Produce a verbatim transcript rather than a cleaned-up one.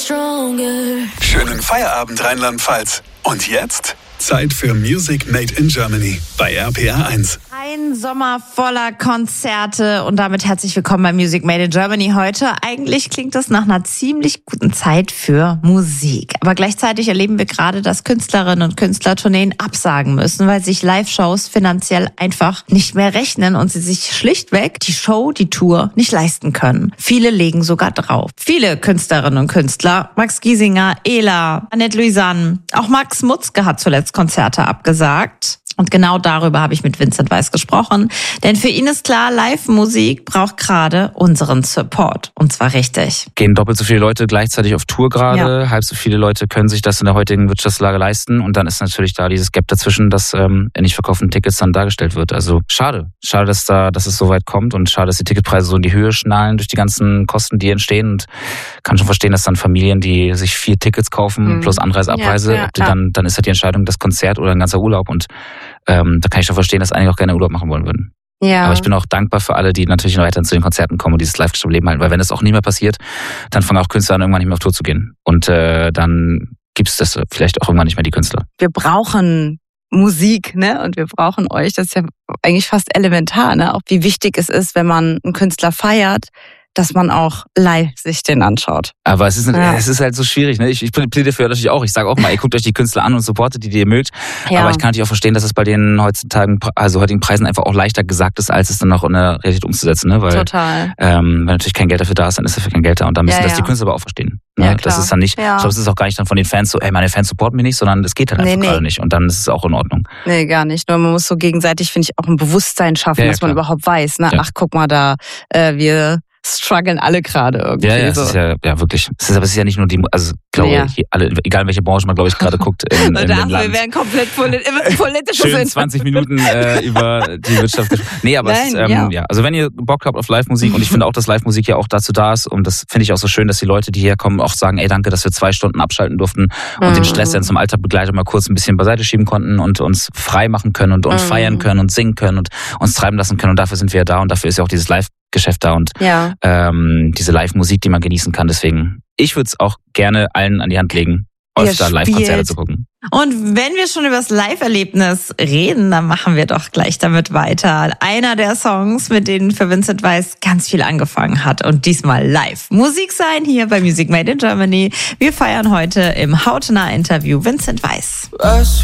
Schönen Feierabend Rheinland-Pfalz. Und jetzt Zeit für Music Made in Germany bei R P R eins. Ein Sommer voller Konzerte und damit herzlich willkommen bei Music Made in Germany heute. Eigentlich klingt das nach einer ziemlich guten Zeit für Musik. Aber gleichzeitig erleben wir gerade, dass Künstlerinnen und Künstler Tourneen absagen müssen, weil sich Live-Shows finanziell einfach nicht mehr rechnen und sie sich schlichtweg die Show, die Tour nicht leisten können. Viele legen sogar drauf. Viele Künstlerinnen und Künstler, Max Giesinger, Ela, Annette Louisanne, auch Max Mutzke hat zuletzt Konzerte abgesagt. Und genau darüber habe ich mit Vincent Weiss gesprochen. Denn für ihn ist klar, Live-Musik braucht gerade unseren Support. Und zwar richtig. Gehen doppelt so viele Leute gleichzeitig auf Tour gerade. Ja. Halb so viele Leute können sich das in der heutigen Wirtschaftslage leisten. Und dann ist natürlich da dieses Gap dazwischen, dass ähm, in nicht verkauften Tickets dann dargestellt wird. Also schade. Schade, dass da, dass es so weit kommt. Und schade, dass die Ticketpreise so in die Höhe schnallen durch die ganzen Kosten, die entstehen. Und kann schon verstehen, dass dann Familien, die sich vier Tickets kaufen, mhm. plus Anreise, Abreise, ja, ja, ob die dann, dann ist halt die Entscheidung, das Konzert oder ein ganzer Urlaub. Und Ähm, da kann ich schon verstehen, dass einige auch gerne Urlaub machen wollen würden. Ja. Aber ich bin auch dankbar für alle, die natürlich noch weiterhin zu den Konzerten kommen und dieses Live-Leben halten. Weil wenn das auch nicht mehr passiert, dann fangen auch Künstler an, irgendwann nicht mehr auf Tour zu gehen. Und äh, dann gibt es das vielleicht auch irgendwann nicht mehr, die Künstler. Wir brauchen Musik, ne? Und wir brauchen euch. Das ist ja eigentlich fast elementar, ne? Auch wie wichtig es ist, wenn man einen Künstler feiert, dass man auch live sich den anschaut. Aber es ist, ja. es ist halt so schwierig. Ne? Ich, ich plädiere für natürlich auch. Ich sage auch mal, ihr guckt euch die Künstler an und supportet die, die ihr mögt. Ja. Aber ich kann natürlich auch verstehen, dass es bei den heutzutage, also heutigen Preisen einfach auch leichter gesagt ist, als es dann noch in der Realität umzusetzen. Ne? Weil, Total. Ähm, wenn natürlich kein Geld dafür da ist, dann ist dafür kein Geld da. Und dann müssen ja, das ja. die Künstler aber auch verstehen. Ne? Ja, das ist dann nicht, ja. ich glaube, es ist auch gar nicht dann von den Fans so, ey, meine Fans supporten mich nicht, sondern es geht halt einfach nee, gerade nee. nicht. Und dann ist es auch in Ordnung. Nee, gar nicht. Nur man muss so gegenseitig, finde ich, auch ein Bewusstsein schaffen, ja, ja, dass man überhaupt weiß, ne? Ja. Ach, guck mal da, äh, wir strugglen alle gerade irgendwie. Ja, ja, so. es ist ja, ja wirklich. Es ist, aber es ist ja nicht nur die, also ich glaube, ja. hier alle, egal in welche Branche man, glaube ich, gerade guckt. In, in und dem ach, Land. Wir werden komplett polit- politisch. Schön zwanzig Minuten äh, über die Wirtschaft gesprochen. Nee, aber Nein, es, ähm, ja. ja. Also wenn ihr Bock habt auf Live-Musik und ich finde auch, dass Live-Musik ja auch dazu da ist und das finde ich auch so schön, dass die Leute, die herkommen, auch sagen, ey, danke, dass wir zwei Stunden abschalten durften und mhm. den Stress dann zum Alltagsbegleiter mal kurz ein bisschen beiseite schieben konnten und uns frei machen können und uns mhm. feiern können und singen können und uns treiben lassen können und dafür sind wir ja da und dafür ist ja auch dieses Live Geschäft da und ja. ähm, diese Live-Musik, die man genießen kann. Deswegen, ich würde es auch gerne allen an die Hand legen, öfter Live-Konzerte zu gucken. Und wenn wir schon über das Live-Erlebnis reden, dann machen wir doch gleich damit weiter. Einer der Songs, mit denen für Vincent Weiss ganz viel angefangen hat und diesmal live. Musik sein hier bei Music Made in Germany. Wir feiern heute im hautnah Interview Vincent Weiss.